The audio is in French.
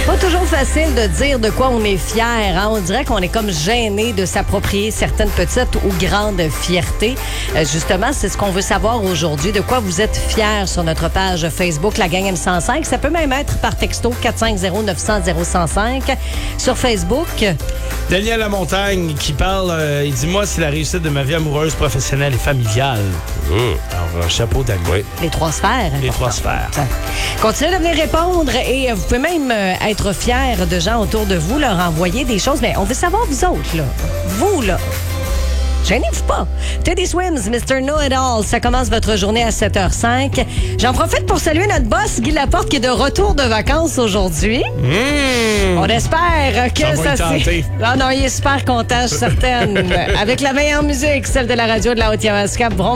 Pas toujours facile de dire de quoi on est fier. Hein? On dirait qu'on est comme gêné de s'approprier certaines petites ou grandes fiertés. Justement, c'est ce qu'on veut savoir aujourd'hui. De quoi vous êtes fiers sur notre page Facebook, la Gang M105. Ça peut même être par texto 450-900-0105. Sur Facebook... Daniel Lamontagne qui parle, il dit « Moi, c'est la réussite de ma vie amoureuse, professionnelle et familiale. Alors, chapeau Daniel. Oui. Les trois sphères. Les trois sphères. Continuez de venir répondre et vous pouvez même être fiers de gens autour de vous, leur envoyer des choses. Mais on veut savoir, vous autres, là. Vous, là. Gênez-vous pas. Teddy Swims, Mr. Know-It-All, ça commence votre journée à 7h05. J'en profite pour saluer notre boss, Guy Laporte, qui est de retour de vacances aujourd'hui. On espère que ça s'est... Non, il est super content, je suis certaine. Avec la meilleure musique, celle de la radio de la Haute-Yamaska.